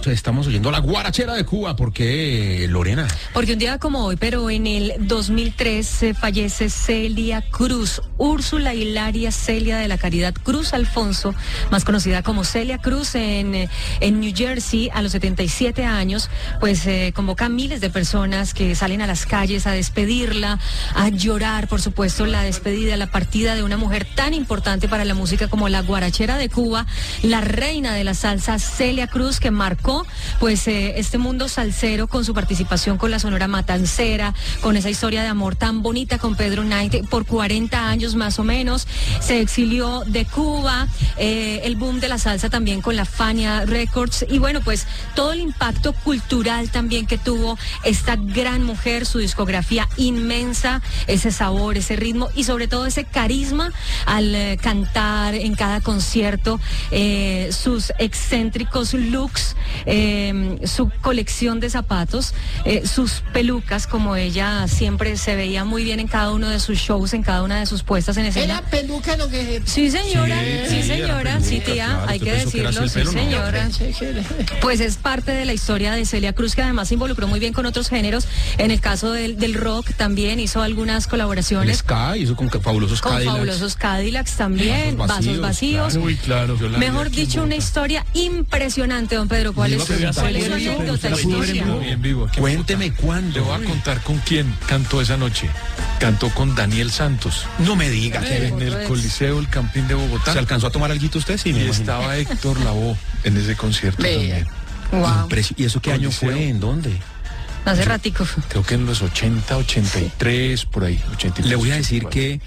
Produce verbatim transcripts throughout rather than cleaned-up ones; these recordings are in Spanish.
Estamos oyendo la guarachera de Cuba. ¿Por qué, Lorena? Porque un día como hoy, pero en el dos mil tres, eh, fallece Celia Cruz, Úrsula Hilaria Celia de la Caridad Cruz Alfonso, más conocida como Celia Cruz, en, eh, en New Jersey, a los setenta y siete años, pues eh, convoca a miles de personas que salen a las calles a despedirla, a llorar, por supuesto, la despedida, la partida de una mujer tan importante para la música como la guarachera de Cuba, la reina de la salsa Celia Cruz, que marcó pues eh, este mundo salsero con su participación con la Sonora Matancera, con esa historia de amor tan bonita con Pedro Knight por cuarenta años más o menos. Se exilió de Cuba, eh, el boom de la salsa también con la Fania Records, y bueno, pues todo el impacto cultural también que tuvo esta gran mujer, su discografía inmensa, ese sabor, ese ritmo y sobre todo ese carisma al eh, cantar en cada concierto, eh, sus excéntricos looks, eh, su colección de zapatos, eh, sus pelucas, como ella siempre se veía muy bien en cada uno de sus shows, en cada una de sus puestas en escena. ¿Era peluca lo que...? Sí, señora, sí, sí, señora, peluca, sí, tía, claro, hay ¿tú que pensó que era decirlo, así el sí, pelo? No. señora. Pues es parte de la historia de Celia Cruz, que además se involucró muy bien con otros géneros. En el caso del, del rock también hizo algunas El colaboraciones. Ska hizo con fabulosos Con Cadillacs. fabulosos Cadillacs también, Vasos vasos vacíos, vacíos. claro. Uy, claro. yo la vi Mejor aquí en dicho, una Bogotá. historia impresionante, don Pedro. ¿Cuál Le es iba a su preguntar, cuál es su ¿usted la pudo anécdota, ver en vivo? historia? Yo la vi en vivo aquí en Cuénteme Bogotá. cuándo. Le voy a contar con quién cantó esa noche. Cantó con Daniel Santos No me diga que en el Coliseo El Campín de Bogotá. se alcanzó a tomar alguito usted, sí, Y me imagino. estaba Héctor Lavoe en ese concierto Vea. también. Wow, Impresi- ¿Y eso qué año Coliseo. fue? ¿En dónde? hace ratico. Creo que en los ochenta, ochenta y tres, por ahí. ochenta y tres, Le voy a decir ochenta y que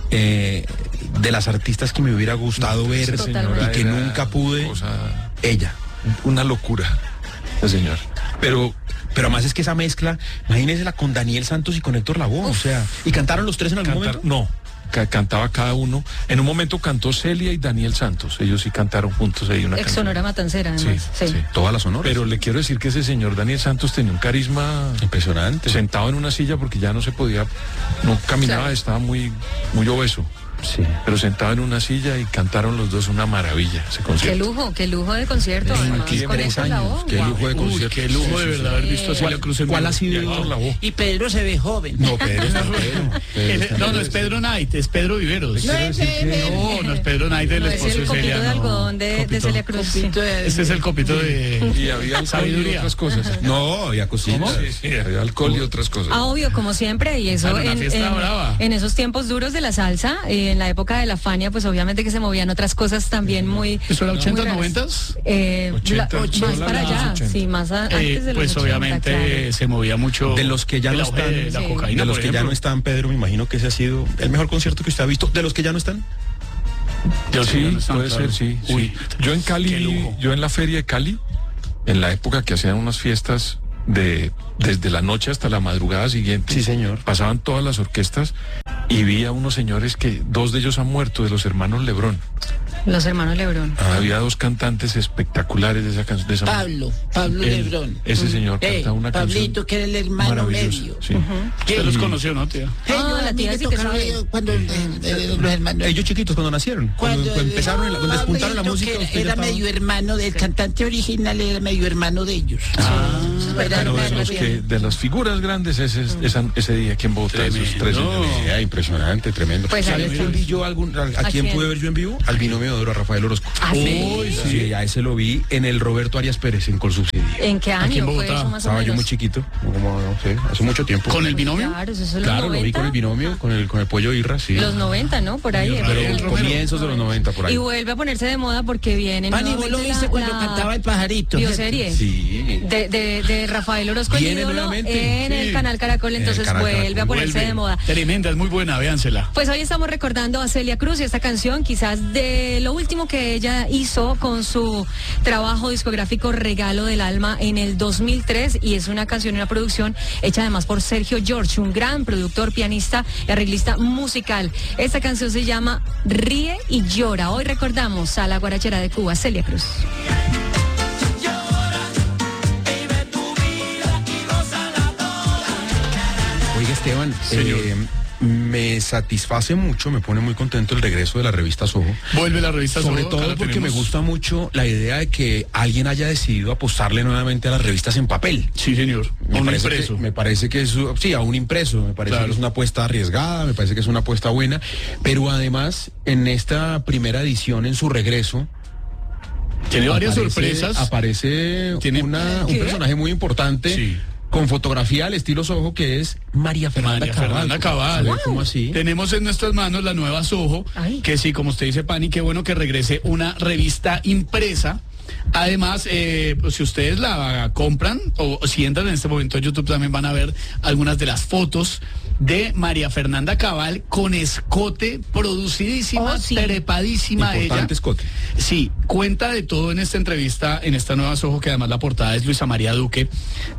eh, de las artistas que me hubiera gustado cuatro. ver Esa Totalmente. señora y que era nunca pude, cosa- ella. una locura, esa señora. Pero, pero además es que esa mezcla, imagínensela con Daniel Santos y con Héctor Lavoe, o sea, ¿y cantaron los tres en algún Cantar, momento? no, ca- cantaba cada uno. En un momento cantó Celia y Daniel Santos. Ellos sí cantaron juntos ahí una Ex canción. Sonora Matancera, Sí, además. Sí. sí. Todas las sonoras. Pero le quiero decir que ese señor Daniel Santos tenía un carisma Impresionante. sentado en una silla porque ya no se podía, no caminaba, Claro. estaba muy, muy obeso. Sí. Pero sentado en una silla y cantaron los dos una maravilla ese Qué concierto. lujo, qué lujo de concierto. Sí, además, aquí con tres Héctor años, Lavoe. qué Wow. lujo de Uy, concierto. qué lujo Sí, de sí, verdad haber visto a Celia Cruz en ¿Cuál vivo. ha sido? Y a Héctor Lavoe. Y Pedro se ve joven. No, Pedro está Pedro. Pedro está No, no es Pedro Knight, es Pedro Viveros. No es Pedro. No, no es Pedro Knight, el No, es esposo el de copito Celia. de no. algodón de, de Copito. Celia Cruz. sí. Este es el copito de... Y había alcohol y Sabiduría. otras cosas. No, había cositas. Sí, sí, había alcohol y otras cosas. Ah, obvio, como siempre, y eso Claro, una en, fiesta en- brava. en esos tiempos duros de la salsa, eh, en la época de la Fania, pues obviamente que se movían otras cosas también muy... ¿Eso era muy ochenta, raras. noventas? Eh, ochenta, la- ochenta, más para allá, ochenta. sí, más a- antes Eh, de los pues ochenta, obviamente claro. se movía mucho De los que ya el no auge están, de la sí. cocaína, De los por que ya ejemplo. no están, Pedro, me imagino que ese ha sido el mejor concierto que usted ha visto. De los que ya no están. De los que ya Sí, no están, puede claro. ser, sí, Uy, sí. Yo en qué Cali, lujo. yo en la feria de Cali, en la época que hacían unas fiestas de desde la noche hasta la madrugada siguiente. Sí, señor. Pasaban todas las orquestas y vi a unos señores que dos de ellos han muerto, de los hermanos Lebrón. Los hermanos Lebrón. Había dos cantantes espectaculares de esa canción. De esa Pablo, Pablo Él, Lebrón. Ese señor Eh, cantaba una Pablito, canción que era el hermano maravillosa. medio. Sí. Usted los conoció, ¿no, tía? Hey, Ah, yo, la a mí tía me sí que tocaron sabe. cuando eh, eh, los hermanos. Ellos chiquitos cuando nacieron. Cuando, Cuando empezaron, en la- cuando despuntaron la Pablito, música. que usted ya era estaba- medio hermano del cantante original, era medio hermano de ellos. Ah, Era Pero de hermano los de- que, de las figuras grandes ese, esa- ese día aquí en Bogotá, esos Tremendo. tres No. señores. Vea, impresionante, tremendo. Pues ¿Sabe ahí a quién está. vi yo algún, a, a ¿A quién quién? pude ver yo en vivo? Al binomio de oro, a Rafael Orozco. Ah, sí. Uy, sí, a ese lo vi en el Roberto Arias Pérez, en Colsubsidio. ¿En qué Aquí año en fue Bogotá. eso más o Estaba yo menos? muy chiquito, como, no sé, hace mucho tiempo. ¿Con el binomio? Claro, eso es los Claro, lo vi noventa. con el binomio, con el, con el pollo Irra, sí. Los noventa, ¿no? Por ahí. Pero por Pero ahí. comienzos de los noventa, por ahí. Y vuelve a ponerse de moda porque viene Pani, ¿vos lo nuevamente viste la- cuando la cantaba el pajarito? bioserie Sí. de, de, de Rafael Orozco, el Viene ídolo, nuevamente, en sí. el canal Caracol, En el entonces canal vuelve Caracol, a ponerse Vuelve. de moda. Tremenda, es muy buena, véansela. Pues hoy estamos recordando a Celia Cruz y esta canción, quizás de lo último que ella hizo con su trabajo discográfico Regalo del Alma en el dos mil tres, y es una canción y una producción hecha además por Sergio George, un gran productor, pianista y arreglista musical. Esta canción se llama Ríe y Llora. Hoy recordamos a la guarachera de Cuba, Celia Cruz. Oiga, Esteban, Señor. eh, me satisface mucho, me pone muy contento el regreso de la revista Soho. Vuelve la revista Sobre Soho, acá todo la porque tenemos. me gusta mucho la idea de que alguien haya decidido apostarle nuevamente a las revistas en papel. Sí, señor. Me Un parece impreso. que, me parece que es, sí, a un impreso, me parece Claro. que es una apuesta arriesgada, me parece que es una apuesta buena, pero además en esta primera edición, en su regreso, Tiene varias aparece- sorpresas. Aparece Tiene- una- un ¿Qué? personaje muy importante. Sí. Con fotografía al estilo Soho, que es María Fernanda María Cabal. Fernanda Cabal. ¿Sabe cómo así? Tenemos en nuestras manos la nueva Soho, Ay. que sí, como usted dice, Pani, qué bueno que regrese una revista impresa. Además, eh, pues, si ustedes la compran o si entran en este momento a YouTube también van a ver algunas de las fotos de María Fernanda Cabal con escote, producidísima, Oh, sí. trepadísima ella. Importante escote. Sí, cuenta de todo en esta entrevista, en esta nueva Soho, que además la portada es Luisa María Duque,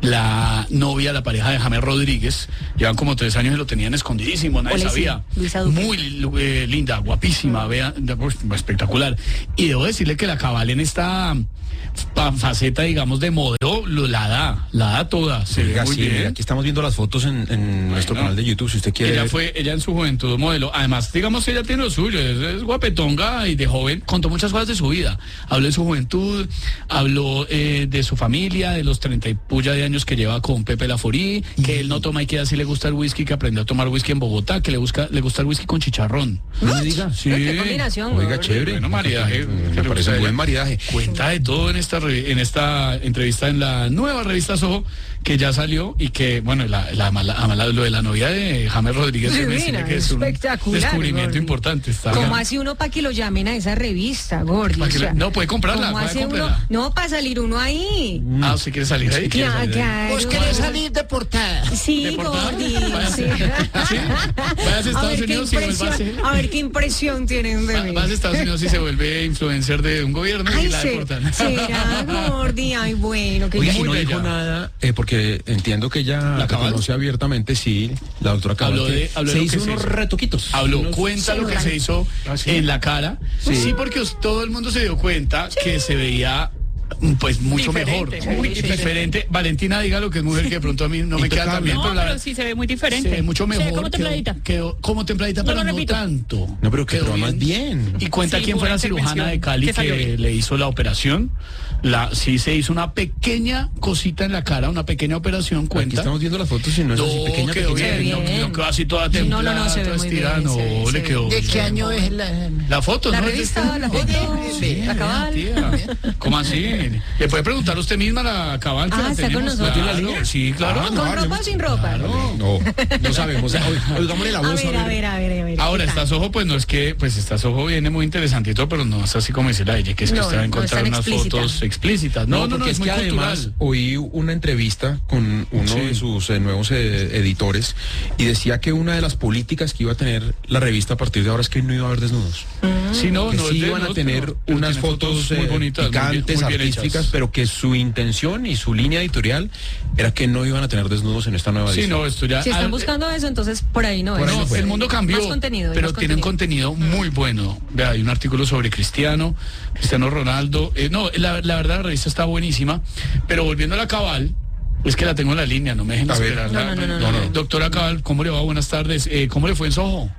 la novia, la pareja de James Rodríguez. Llevan como tres años y lo tenían escondidísimo, nadie Ole, sí, sabía. Luisa Duque. Muy eh, linda, guapísima, vea, pues, espectacular. Y debo decirle que la Cabal en esta fa- faceta, digamos, de modelo, lo, la da, la da toda. Se Oiga, ve muy sí, mire, bien. aquí estamos viendo las fotos en, en nuestro canal de YouTube, si usted quiere. Ella ver. fue, ella en su juventud modelo. Además, digamos que ella tiene lo suyo, es, es guapetonga y de joven contó muchas cosas de su vida. Habló de su juventud, habló eh, de su familia, de los treinta y puya de años que lleva con Pepe Laforí, que él no toma y que así le gusta el whisky, que aprendió a tomar whisky en Bogotá, que le busca, le gusta el whisky con chicharrón. No me diga. Sí. Qué combinación, Oiga, gordo. chévere. Bueno, maridaje. Me parece un buen maridaje. Cuenta de todo en esta re- en esta entrevista en la nueva revista Soho que ya salió y que, bueno, la, la, la- la- lo de la novia de James Rodríguez Divina, me decirle que es un espectacular, descubrimiento Gordy. importante. Está ¿Cómo hace uno para que lo llamen a esa revista, Gordy? ¿Para que O sea, le- no, puede comprarla, ¿Cómo puede hace uno? comprarla. No, para salir uno ahí. Ah, ¿usted quiere salir ahí? ¿Quiere Ya, salir ahí? claro. ¿Vos querés salir de portada? Sí, ¿De portada? Gordy. Váyase. Sí. ¿Sí? Váyase a Estados A ver, qué Unidos y vuelva a impresión, ser- a ver qué impresión tienen de Va- mí. Vas a Estados Unidos y se vuelve influencer de un gobierno y Ay, la se- deportan. será, Gordy. Ay, bueno, que Oiga, muy y no bella. dijo nada, eh, porque entiendo que ella ¿La la Cabal? conoce abiertamente, sí, la doctora Cabal. Habló que de- habló de se lo hizo que se unos hizo. retoquitos. Habló, Unos- cuenta lo que celular. se hizo ¿Ah, sí? en la cara. Sí, porque os- todo el mundo se dio cuenta que se veía mm, pues mucho Diferente, mejor, muy muy diferente. diferente. Valentina, diga lo que es mujer, que de pronto a mí no me queda tan Impecable. bien, No, pero, la- pero sí se ve muy diferente. se ve mucho mejor. Se ve como quedó- templadita. Quedó, como templadita, No pero lo no repito. tanto. No, pero que Quedó pero más bien. Y cuenta Sí, quién fue buena la cirujana de intervención, Cali que salió que bien. le hizo la operación. La, sí se hizo una pequeña cosita en la cara, una pequeña operación, Aquí cuenta. estamos viendo las fotos y no es así No, pequeña, quedó pequeña. bien, no, bien. no quedó así toda No, templada, no, no, se ve toda muy estirada, bien, no, se ve- le se quedó ve- ¿De bien. qué año es la...? La foto, La ¿no? revista, la foto. Sí, La Cabal. Tía, ¿cómo así? Le puede preguntar usted misma la Cabal que Ah, la está con tenemos. nosotros. Claro, ¿Tiene la línea? sí, claro. Ah, no, ¿Con ropa hablemos- o sin ropa? No, no sabemos. Oiga, Oigámosle la A voz. ver, a ver, a ver, a ver. Ahora, ¿qué tal? esta Soho, pues no es que, pues esta Soho viene muy interesantito, pero no es así como dice la ella, que es que No, usted va a no es encontrar tan unas explícita. fotos explícitas. No, no, no, porque es, es muy que además cultural. oí una entrevista con uno Sí. de sus eh, nuevos eh, editores y decía que una de las políticas que iba a tener la revista a partir de ahora es que no iba a haber desnudos. Sí, no, que no, sí es de- iban a no, tener pero- pero unas tiene fotos, muy eh, bonitas, muy bien- picantes, muy bien artísticas, hechas. pero que su intención y su línea editorial era que no iban a tener desnudos en esta nueva Sí, edición. no, esto ya. Si están ah, buscando eso, entonces por ahí no Por es. ahí No, no fue. el mundo cambió, Más contenido, pero más tienen contenido. contenido muy bueno. Vea, hay un artículo sobre Cristiano, Cristiano Ronaldo. Eh, no, la, la verdad la revista está buenísima, pero volviendo a la Cabal, es que la tengo en la línea, no me dejen A ver. esperar. No, no, no, no, no. Doctora Cabal, ¿cómo le va? Buenas tardes. Eh, ¿Cómo le fue en Soho?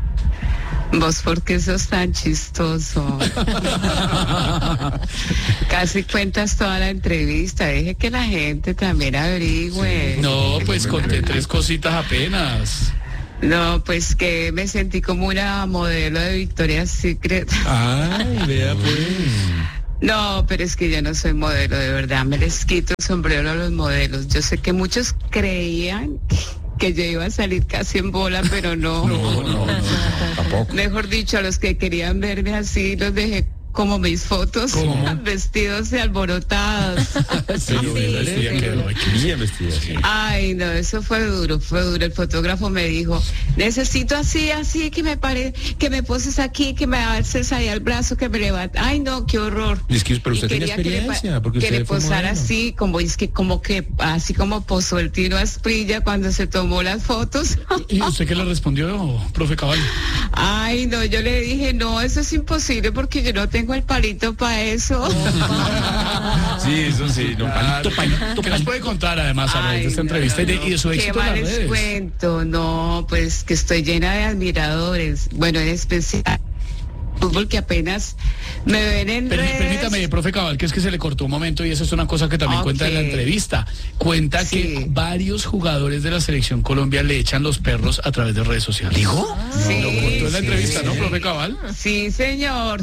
Vos, ¿por qué sos tan chistoso? Casi cuentas toda la entrevista. Deje que la gente también averigüe. No, pues conté tres cositas apenas. No, pues que me sentí como una modelo de Victoria's Secret. Ay, vea pues. No, pero es que yo no soy modelo, de verdad. Me les quito el sombrero a los modelos. Yo sé que muchos creían que yo iba a salir casi en bola, pero no. No, no, no, tampoco. Mejor dicho, a los que querían verme así, los dejé como mis fotos, ¿Cómo? vestidos y alborotados. Sí, Pero bien vestida sí. quedó, ay, qué bien vestida, sí. Ay, no, eso fue duro, fue duro. El fotógrafo me dijo, necesito así, así, que me pare, que me poses aquí, que me alces ahí al brazo, que me levante. Ay, no, qué horror. Y es que, pero usted Y tiene quería que le pa- experiencia, porque que usted le fue posara modelo. así, como es que, como que, así como posó el Tino Asprilla cuando se tomó las fotos. ¿Y usted qué le respondió, profe Cabal? Ay, no, yo le dije, no, eso es imposible porque yo no tengo el palito para eso. Sí, Sí, eso sí. No, palito, palito, ¿Qué nos puede contar además a raíz de esta no, entrevista no, y, de, y de su no. éxito ¿Qué en más las les redes? cuento? No, pues que estoy llena de admiradores. Bueno, en especial fútbol, que apenas me ven en Permí- redes. Permítame, profe Cabal, que es que se le cortó un momento y eso es una cosa que también Ok. cuenta en la entrevista. Cuenta Sí. que varios jugadores de la selección Colombia le echan los perros a través de redes sociales. ¿Dijo? Sí, Lo contó en la sí, entrevista, sí. ¿no, profe Cabal? Sí, señor.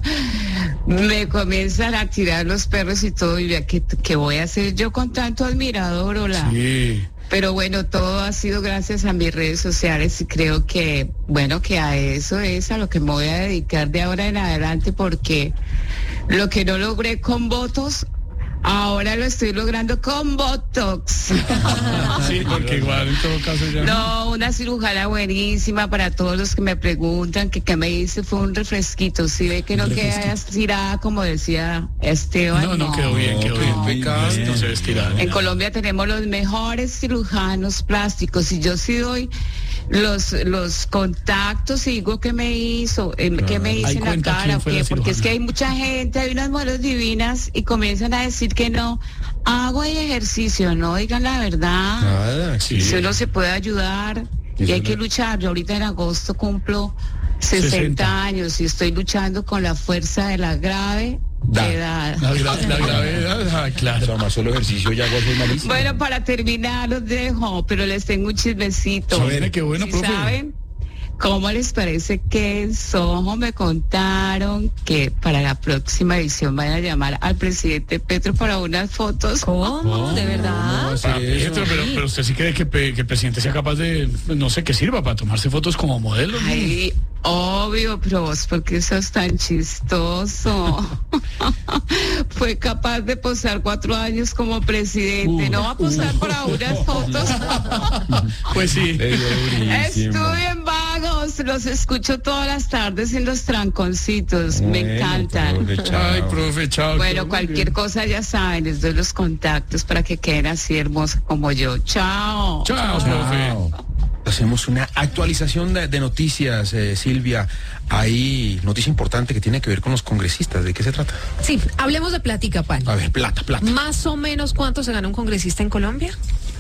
Me comienzan a tirar los perros y todo, y vea, ¿qué, qué voy a hacer yo con tanto admirador, hola? Sí. Pero bueno, todo ha sido gracias a mis redes sociales y creo que, bueno, que a eso es a lo que me voy a dedicar de ahora en adelante, porque lo que no logré con votos, ahora lo estoy logrando con Botox. Sí, porque igual en todo caso ya. No, una cirujana buenísima para todos los que me preguntan que qué me hice, fue un refresquito. Si ve que no queda estirada como decía Esteban. No, no, quedó bien, quedó bien. impecable. No se ve estirada. En Colombia tenemos los mejores cirujanos plásticos y yo sí doy los los contactos y digo qué me hizo, eh, qué me hice Ahí en la cuenta cara, quién o fue la qué, porque es cirujana. que hay mucha gente, hay unas modelos divinas y comienzan a decir que no, hago el ejercicio, no digan la verdad. Nada, Sí. Si uno se puede ayudar y Eso hay no- que luchar. Yo ahorita en agosto cumplo sesenta, sesenta años y estoy luchando con la fuerza de la grave Da. edad. La, gra- la gravedad, ah, O claro. sea, más solo ejercicio ya hago soy malísimo. Bueno, para terminar los dejo, pero les tengo un chismecito. A ver, qué bueno, ¿Sí profe. saben? ¿Cómo les parece que en Soho me contaron que para la próxima edición van a llamar al presidente Petro para unas fotos? ¿Cómo? ¿De No, verdad? hacer Ah, eso. Petro, pero, pero usted sí cree que, pe- que el presidente sea capaz de, no sé, qué sirva para tomarse fotos como modelo. ¿no? Ay, obvio, pero vos, ¿por qué sos tan chistoso? Fue capaz de posar cuatro años como presidente, Uh, no va a posar uh. para unas fotos. Pues sí. Le dio durísimo. Estudien vagos, los escucho todas las tardes en los tranconcitos, me Bueno, encantan. profe, chao. Ay, profe, chao. Bueno, Muy cualquier bien. cosa ya saben, les doy los contactos para que queden así hermosas como yo. Chao. Chao, profe. Chao. Hacemos una actualización de, de noticias, eh, Silvia. Hay noticia importante que tiene que ver con los congresistas. ¿De qué se trata? Sí, hablemos de plática, pan. A ver, plata, plata. Más o menos, ¿cuánto se gana un congresista en Colombia?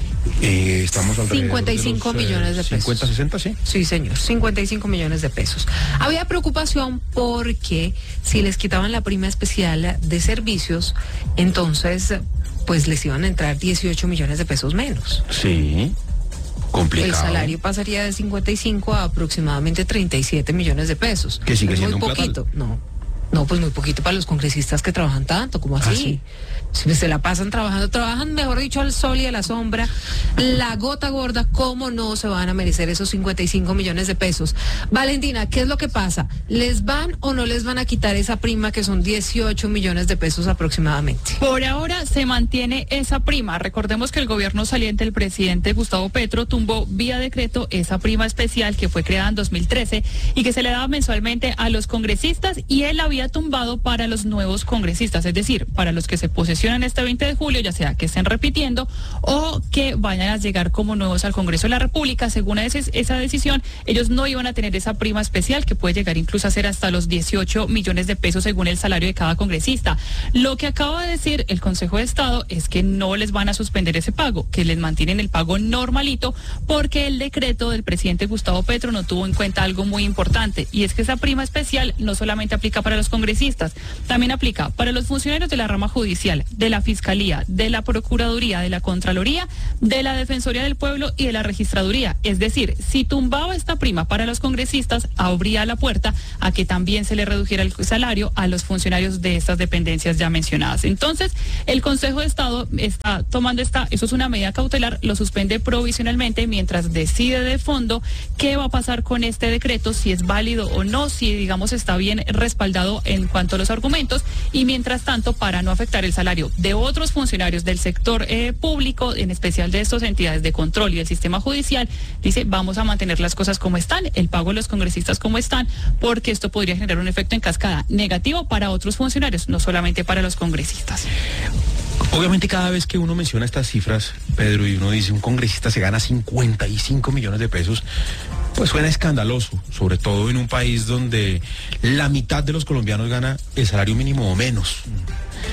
Eh, estamos alrededor cincuenta y cinco de los, millones de pesos. cincuenta, sesenta, sí. Sí, señor, cincuenta y cinco millones de pesos. Había preocupación porque si les quitaban la prima especial de servicios, entonces pues les iban a entrar dieciocho millones de pesos menos. Sí. Complicado. El salario pasaría de cincuenta y cinco a aproximadamente treinta y siete millones de pesos. Que sigue Es siendo muy un platal. poquito. No, no, pues muy poquito para los congresistas que trabajan tanto, como así. ¿Ah, sí? Si se la pasan trabajando, trabajan, mejor dicho, al sol y a la sombra, la gota gorda, ¿cómo no se van a merecer esos cincuenta y cinco millones de pesos? Valentina, ¿qué es lo que pasa? ¿Les van o no les van a quitar esa prima que son dieciocho millones de pesos aproximadamente? Por ahora se mantiene esa prima. Recordemos que el gobierno saliente del presidente Gustavo Petro tumbó vía decreto esa prima especial que fue creada en dos mil trece y que se le daba mensualmente a los congresistas, y él la había tumbado para los nuevos congresistas, es decir, para los que se posesionan este veinte de julio, ya sea que estén repitiendo o que vayan a llegar como nuevos al Congreso de la República. Según ese, esa decisión, ellos no iban a tener esa prima especial que puede llegar incluso a ser hasta los dieciocho millones de pesos según el salario de cada congresista. Lo que acaba de decir el Consejo de Estado es que no les van a suspender ese pago, que les mantienen el pago normalito, porque el decreto del presidente Gustavo Petro no tuvo en cuenta algo muy importante, y es que esa prima especial no solamente aplica para los congresistas, también aplica para los funcionarios de la rama judicial, de la Fiscalía, de la Procuraduría, de la Contraloría, de la Defensoría del Pueblo y de la Registraduría. Es decir, si tumbaba esta prima para los congresistas, abría la puerta a que también se le redujera el salario a los funcionarios de estas dependencias ya mencionadas. Entonces, el Consejo de Estado está tomando esta, eso es una medida cautelar, lo suspende provisionalmente mientras decide de fondo qué va a pasar con este decreto, si es válido o no, si digamos está bien respaldado en cuanto a los argumentos, y mientras tanto, para no afectar el salario de otros funcionarios del sector eh, público, en especial de estas entidades de control y del sistema judicial, dice, vamos a mantener las cosas como están, el pago de los congresistas como están, porque esto podría generar un efecto en cascada negativo para otros funcionarios, no solamente para los congresistas. Obviamente cada vez que uno menciona estas cifras, Pedro, y uno dice un congresista se gana cincuenta y cinco millones de pesos, pues suena escandaloso, sobre todo en un país donde la mitad de los colombianos gana el salario mínimo o menos.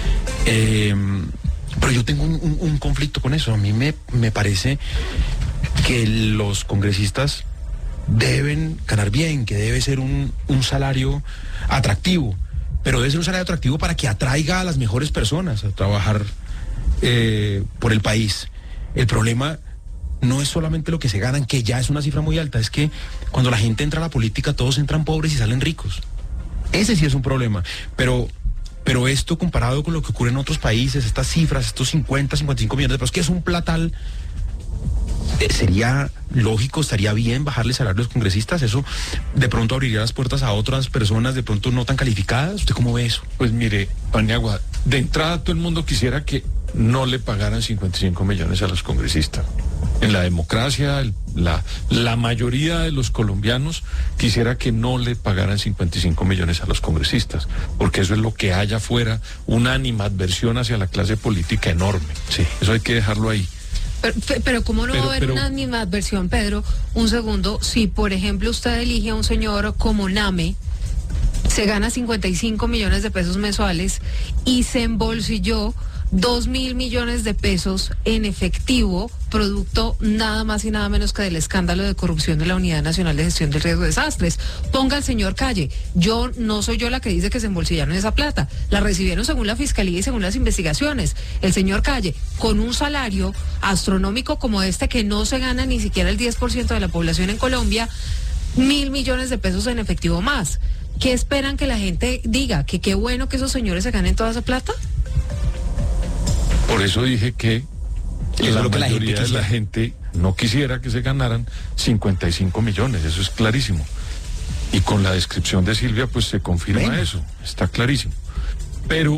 Eh, pero yo tengo un, un, un conflicto con eso. A mí me, me parece que los congresistas deben ganar bien, que debe ser un, un salario atractivo, pero debe ser un salario atractivo para que atraiga a las mejores personas a trabajar eh, por el país. El problema no es solamente lo que se ganan, que ya es una cifra muy alta, es que cuando la gente entra a la política todos entran pobres y salen ricos. Ese sí es un problema, pero... Pero esto comparado con lo que ocurre en otros países, estas cifras, estos cincuenta, cincuenta y cinco millones de pesos, que es un platal, eh, sería lógico, estaría bien bajarle salario a los congresistas. Eso de pronto abriría las puertas a otras personas de pronto no tan calificadas. ¿Usted cómo ve eso? Pues mire, Paniagua, de entrada todo el mundo quisiera que no le pagaran cincuenta y cinco millones a los congresistas. En la democracia, el, la, la mayoría de los colombianos quisiera que no le pagaran cincuenta y cinco millones a los congresistas, porque eso es lo que hay afuera, una animadversión hacia la clase política enorme. Sí. Eso hay que dejarlo ahí. Pero, pero ¿cómo no Pero- va a haber pero- una animadversión, Pedro? Un segundo, si por ejemplo usted elige a un señor como Name, se gana cincuenta y cinco millones de pesos mensuales y se embolsilló dos mil millones de pesos en efectivo, producto nada más y nada menos que del escándalo de corrupción de la Unidad Nacional de Gestión del Riesgo de Desastres. Ponga al señor calle. Yo no soy yo la que dice que se embolsillaron esa plata. La recibieron según la Fiscalía y según las investigaciones. El señor Calle, con un salario astronómico como este, que no se gana ni siquiera el diez por ciento de la población en Colombia, mil millones de pesos en efectivo más. ¿Qué esperan que la gente diga? ¿Que qué bueno que esos señores se ganen toda esa plata? Por eso dije que Eso es la lo que la gente mayoría de la quisiera. gente no quisiera que se ganaran cincuenta y cinco millones, eso es clarísimo. Y con la descripción de Silvia, pues se confirma Bueno. eso, está clarísimo. Pero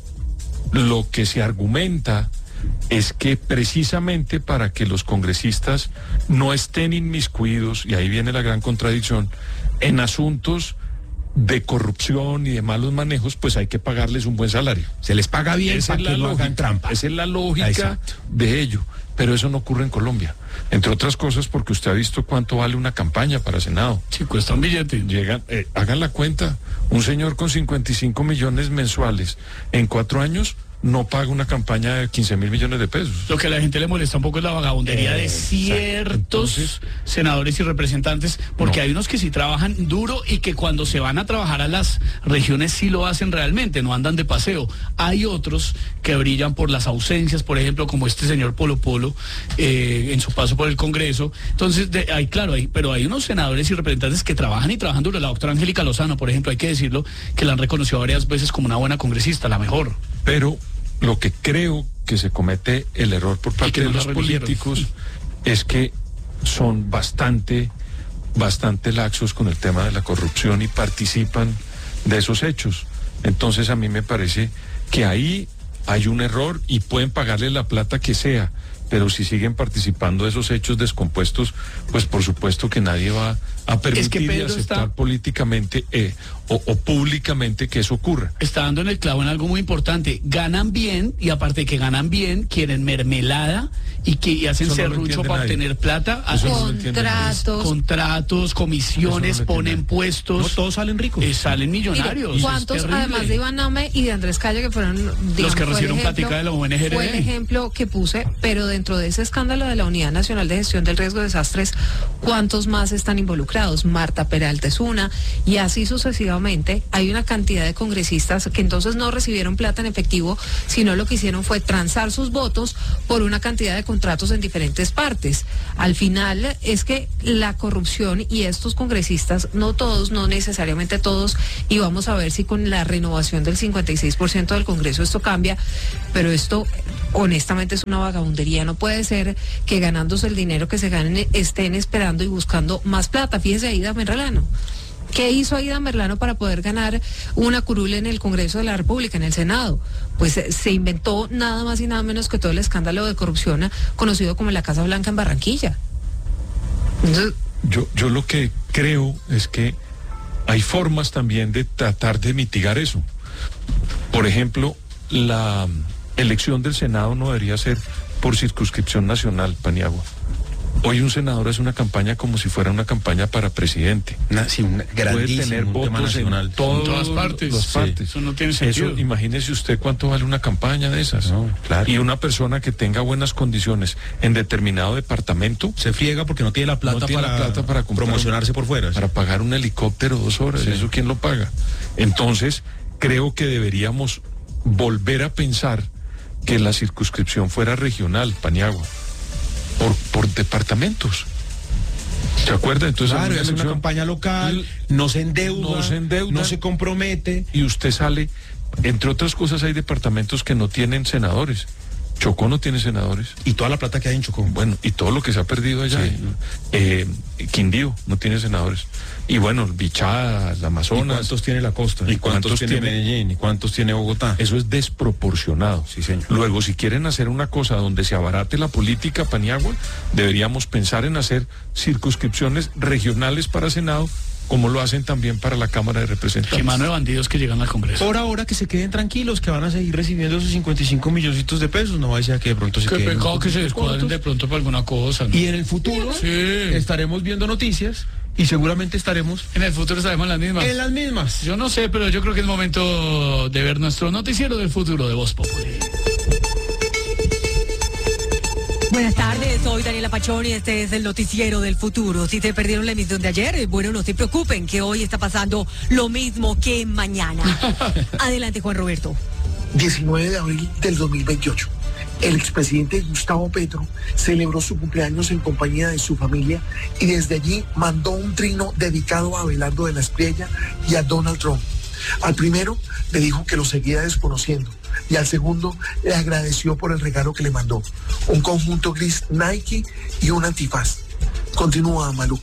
lo que se argumenta es que precisamente para que los congresistas no estén inmiscuidos, y ahí viene la gran contradicción, en asuntos de corrupción y de malos manejos, pues hay que pagarles un buen salario. Se les paga bien Esa para es la que no hagan lógica, trampa. esa es la lógica Exacto. de ello, pero eso no ocurre en Colombia, entre otras cosas porque usted ha visto cuánto vale una campaña para Senado. Sí, cuesta un billete. Llegan, eh, hagan la cuenta, un señor con cincuenta y cinco millones mensuales en cuatro años no paga una campaña de quince mil millones de pesos. Lo que a la gente le molesta un poco es la vagabundería de Exacto. ciertos Entonces, senadores y representantes, porque no. hay unos que sí trabajan duro y que cuando se van a trabajar a las regiones sí lo hacen realmente, no andan de paseo. Hay otros que brillan por las ausencias, por ejemplo, como este señor Polo Polo eh, en su paso por el Congreso. Entonces, de, hay, claro, hay, pero hay unos senadores y representantes que trabajan y trabajan duro. La doctora Angélica Lozano, por ejemplo, hay que decirlo, que la han reconocido varias veces como una buena congresista, la mejor. Pero lo que creo que se comete el error por parte que de no la los religieron. políticos es que son bastante, bastante laxos con el tema de la corrupción y participan de esos hechos. Entonces a mí me parece que ahí hay un error y pueden pagarle la plata que sea, pero si siguen participando de esos hechos descompuestos, pues por supuesto que nadie va a permitir y Pedro aceptar está- políticamente eh, o, o públicamente que eso ocurra. Está dando en el clavo en algo muy importante. Ganan bien y aparte de que ganan bien, quieren mermelada y que y hacen Eso no lo serrucho entiende para nadie. obtener plata. Eso Hacen no lo entiende nadie. Contratos. contratos, comisiones, Eso no lo ponen entiende. puestos. No todos salen ricos. eh, salen Mire, millonarios. ¿cuántos, Es terrible. además de Iván Name y de Andrés Calle, que fueron, digamos, que fue el recibieron ejemplo- plática de la U N G R D? Fue el ejemplo que puse, pero dentro de ese escándalo de la Unidad Nacional de Gestión del Riesgo de Desastres, ¿cuántos más están involucrados? Marta Peralta es una, y así sucesivamente. Hay una cantidad de congresistas que entonces no recibieron plata en efectivo, sino lo que hicieron fue transar sus votos por una cantidad de contratos en diferentes partes. Al final es que la corrupción y estos congresistas, no todos, no necesariamente todos, y vamos a ver si con la renovación del cincuenta y seis por ciento del Congreso esto cambia, pero esto honestamente es una vagabundería. No puede ser que ganándose el dinero que se ganen estén esperando y buscando más plata. Fíjese ahí, Aida Merlano. ¿Qué hizo Aida Merlano para poder ganar una curul en el Congreso de la República, en el Senado? Pues eh, se inventó nada más y nada menos que todo el escándalo de corrupción eh, conocido como la Casa Blanca en Barranquilla. Entonces, Yo, yo lo que creo es que hay formas también de tratar de mitigar eso. Por ejemplo, la elección del Senado no debería ser por circunscripción nacional, Paniagua. Hoy un senador hace una campaña como si fuera una campaña para presidente. Una, sí, una Puede tener un tema votos nacional. en todos En todas partes. las Sí. partes. Eso no tiene sentido. Eso, imagínese usted cuánto vale una campaña de esas. No, claro. Y una persona que tenga buenas condiciones en determinado departamento Se friega porque no tiene la plata, no tiene para, la plata para comprar promocionarse un- por fuera. para pagar un helicóptero dos horas. Sí. ¿Eso quién lo paga? Entonces, creo que deberíamos volver a pensar que la circunscripción fuera regional, Paniagua, por, por departamentos. ¿Se acuerda? Entonces, Claro, en y una hace una elección- campaña local, no se endeuda, No se endeuda. no se compromete. y usted sale, entre otras cosas, hay departamentos que no tienen senadores. Chocó no tiene senadores. Y toda la plata que hay en Chocó. Bueno, y todo lo que se ha perdido allá. Sí. Eh, Quindío no tiene senadores. Y bueno, Bichada, el ¿Y Amazonas. cuántos tiene la costa? ¿Y cuántos tiene tiene- Medellín? ¿Y cuántos tiene Bogotá? Eso es desproporcionado. Sí, señor. Luego, si quieren hacer una cosa donde se abarate la política, Paniagua, deberíamos pensar en hacer circunscripciones regionales para Senado, como lo hacen también para la Cámara de Qué Representantes. mano de bandidos que llegan al Congreso. Por ahora que se queden tranquilos, que van a seguir recibiendo esos cincuenta y cinco milloncitos de pesos. No vaya a que de pronto se Qué queden un pecado que se poquito descuadren cortos. de pronto para alguna cosa, ¿no? Y en el futuro Sí. estaremos viendo noticias y seguramente estaremos En el futuro estaremos en las mismas. en las mismas. Yo no sé, pero yo creo que es momento de ver nuestro noticiero del futuro de Voz Populi. Buenas tardes, soy Daniela Pachón y este es el noticiero del futuro. Si te perdieron la emisión de ayer, eh, bueno, no se preocupen, que hoy está pasando lo mismo que mañana. Adelante, Juan Roberto. diecinueve de abril del dos mil veintiocho. El expresidente Gustavo Petro celebró su cumpleaños en compañía de su familia y desde allí mandó un trino dedicado a Abelardo de la Espriella y a Donald Trump. Al primero le dijo que lo seguía desconociendo y al segundo le agradeció por el regalo que le mandó, un conjunto gris Nike y un antifaz. Continúa, Malú.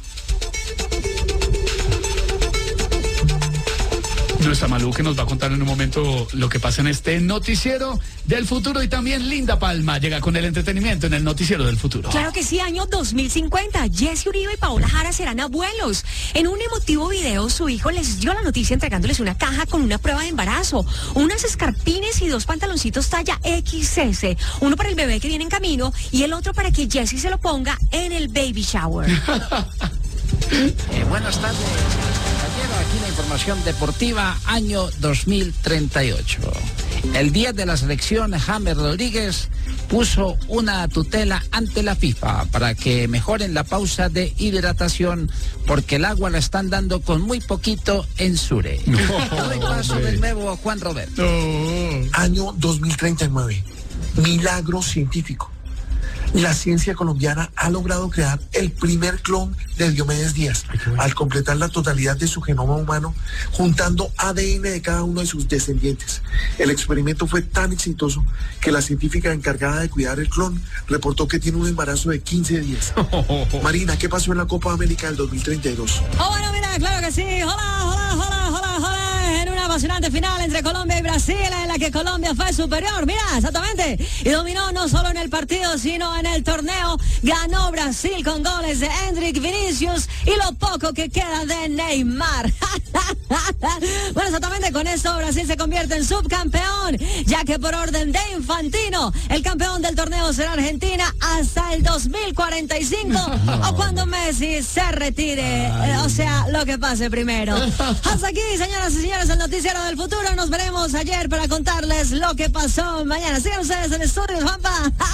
Nuestra Malú, que nos va a contar en un momento lo que pasa en este noticiero del futuro, y también Linda Palma llega con el entretenimiento en el noticiero del futuro. Claro que sí, año dos mil cincuenta. Jesse Uribe y Paola Jara serán abuelos. En un emotivo video, su hijo les dio la noticia entregándoles una caja con una prueba de embarazo, unas escarpines y dos pantaloncitos talla equis ese. Uno para el bebé que viene en camino y el otro para que Jesse se lo ponga en el baby shower. Eh, buenas tardes. Caballero, aquí la información deportiva año dos mil treinta y ocho. El día de la selección, James Rodríguez puso una tutela ante la FIFA para que mejoren la pausa de hidratación porque el agua la están dando con muy poquito en Sure. No, doy paso de nuevo a Juan Roberto. Año dos mil treinta y nueve. Milagro científico. La ciencia colombiana ha logrado crear el primer clon de Diomedes Díaz, al completar la totalidad de su genoma humano, juntando A D N de cada uno de sus descendientes. El experimento fue tan exitoso que la científica encargada de cuidar el clon reportó que tiene un embarazo de quince días. Marina, ¿qué pasó en la Copa América del dos mil treinta y dos? Oh, bueno, mira, claro que sí. Hola, hola, hola, hola, hola. En una apasionante final entre Colombia y Brasil, en la que Colombia fue superior. Mira, exactamente. Y dominó no solo en el partido, sino en el torneo. Ganó Brasil con goles de Hendrik, Vinicius y lo poco que queda de Neymar. Bueno, exactamente, con esto Brasil se convierte en subcampeón, ya que por orden de Infantino, el campeón del torneo será Argentina hasta el dos mil cuarenta y cinco o cuando Messi se retire. Eh, o sea, lo que pase primero. Hasta aquí, señoras y señores, el noticiero del futuro. Nos veremos ayer para contarles lo que pasó mañana. Sigan ustedes en estudios, Juanpa.